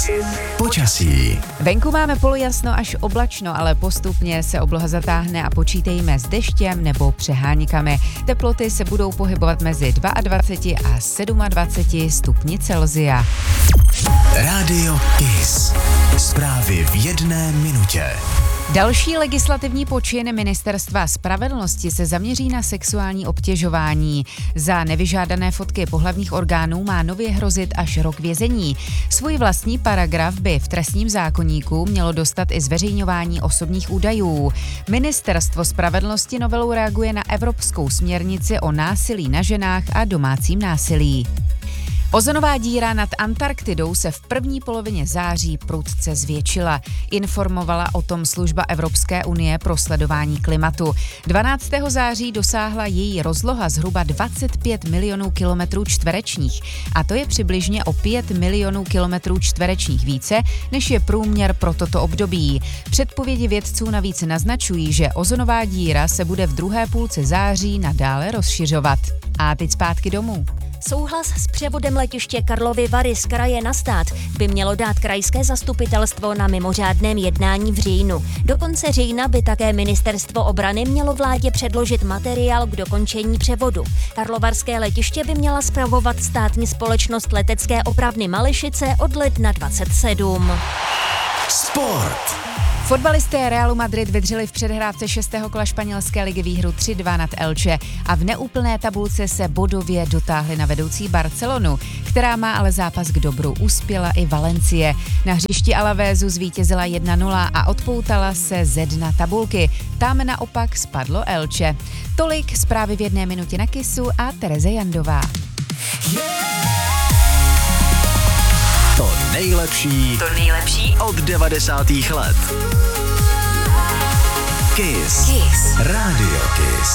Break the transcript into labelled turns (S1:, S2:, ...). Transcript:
S1: Kiss. Počasí.
S2: Venku máme polojasno až oblačno, ale postupně se obloha zatáhne a počítejme s deštěm nebo přeháníkami. Teploty se budou pohybovat mezi 22 a 27 stupni Celsia.
S1: Rádio Kiss. Zprávy v 1 minutě.
S2: Další legislativní počin Ministerstva spravedlnosti se zaměří na sexuální obtěžování. Za nevyžádané fotky pohlavních orgánů má nově hrozit až rok vězení. Svůj vlastní paragraf by v trestním zákoníku mělo dostat i zveřejňování osobních údajů. Ministerstvo spravedlnosti novelou reaguje na evropskou směrnici o násilí na ženách a domácím násilí. Ozonová díra nad Antarktidou se v první polovině září prudce zvětšila. Informovala o tom služba Evropské unie pro sledování klimatu. 12. září dosáhla její rozloha zhruba 25 milionů kilometrů čtverečních a to je přibližně o 5 milionů kilometrů čtverečních více, než je průměr pro toto období. Předpovědi vědců navíc naznačují, že ozonová díra se bude v druhé půlce září nadále rozšiřovat. A teď zpátky domů.
S3: Souhlas s převodem letiště Karlovy Vary z kraje na stát by mělo dát krajské zastupitelstvo na mimořádném jednání v říjnu. Do konce října by také ministerstvo obrany mělo vládě předložit materiál k dokončení převodu. Karlovarské letiště by měla spravovat státní společnost letecké opravny Malešice od ledna 27.
S1: Sport.
S2: Fotbalisté Realu Madrid vydřeli v předhrávce 6. kola španělské ligy výhru 3-2 nad Elche a v neúplné tabulce se bodově dotáhli na vedoucí Barcelonu, která má ale zápas k dobru. Uspěla i Valencie. Na hřišti Alavézu zvítězila 1-0 a odpoutala se ze dna tabulky. Tam naopak spadlo Elche. Tolik zprávy v 1 minutě na Kissu a Tereze Jandová.
S1: To nejlepší od 90. let. Kiss. Rádio Kiss.